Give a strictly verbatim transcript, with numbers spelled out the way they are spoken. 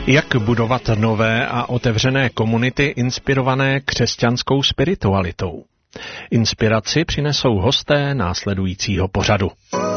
Jak budovat nové a otevřené komunity inspirované křesťanskou spiritualitou? Inspiraci přinesou hosté následujícího pořadu.